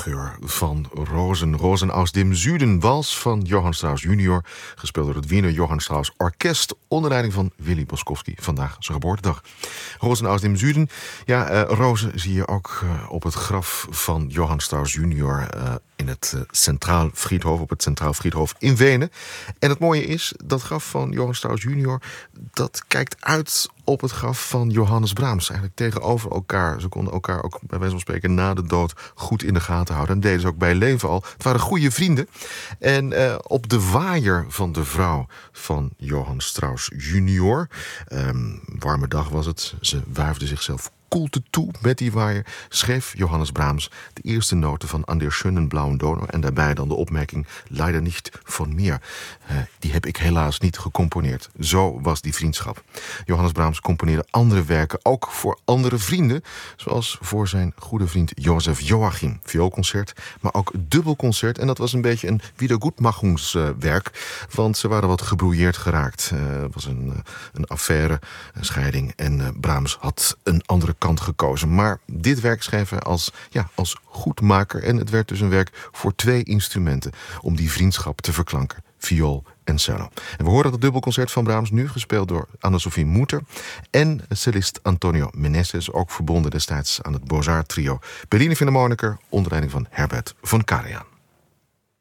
geur van rozen. Rozen aus dem Süden, wals van Johann Strauss junior, gespeeld door het Wiener Johann Strauss Orkest, onder leiding van Willy Boskowski. Vandaag zijn geboortedag. Rozen aus dem Süden. Ja, rozen zie je ook op het graf van Johann Strauss junior in het Centraal Friedhof, op het Centraal Friedhof in Wenen. En het mooie is, dat graf van Johann Strauss junior, dat kijkt uit op het graf van Johannes Brahms. Eigenlijk tegenover elkaar. Ze konden elkaar ook bij wijze van spreken na de dood goed in de gaten houden. En deden ze ook bij leven al. Het waren goede vrienden. En op de waaier van de vrouw van Johann Strauss junior, warme dag was het, ze wuifde zichzelf koelte toe met die waaier, schreef Johannes Brahms de eerste noten van An der schönen blauen Donau en daarbij dan de opmerking leider nicht von mir. Die heb ik helaas niet gecomponeerd. Zo was die vriendschap. Johannes Brahms componeerde andere werken, ook voor andere vrienden, zoals voor zijn goede vriend Joseph Joachim. Vioolconcert, maar ook dubbelconcert. En dat was een beetje een wiedergutmachungswerk, want ze waren wat gebrouilleerd geraakt. Het was een affaire, een scheiding, en Brahms had een andere kant gekozen. Maar dit werk schreef hij als goedmaker. En het werd dus een werk voor 2 instrumenten om die vriendschap te verklanken. Viool en cello. En we horen het dubbelconcert van Brahms, nu gespeeld door Anne-Sophie Mutter en cellist Antonio Meneses, ook verbonden destijds aan het Beaux-Arts trio Berliner Philharmoniker onder leiding van Herbert von Karajan.